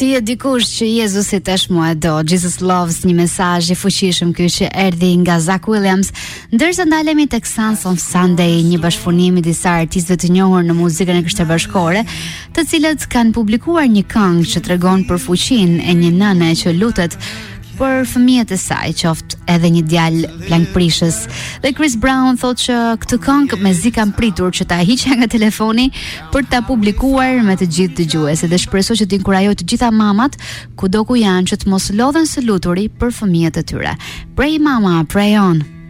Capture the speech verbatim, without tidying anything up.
Ti je dikush që Jezusi tashmë e do. Jesus Loves, një mesazh i fuqishëm ky që erdhi nga Zach Williams. Ndërsa ndalemi tek Sons of Sunday, një bashkëpunim i disa artistëve të njohur në muzikën e kësaj bashkore, të cilët kanë publikuar një këngë që tregon për fuqinë e një nëne që lutet për fëmijët e saj, qoftë edhe një djalë plankprishës. Dhe Chris Brown thotë që këtë këngë mezi kanë pritur që ta hiqja nga telefoni për ta publikuar me të gjithë dëgjuesit, dhe shpresoj që të inkurajojë të gjitha mamat kudo ku janë që të mos lodhen së luturi për fëmijët e tyre. Pray mama, pray on.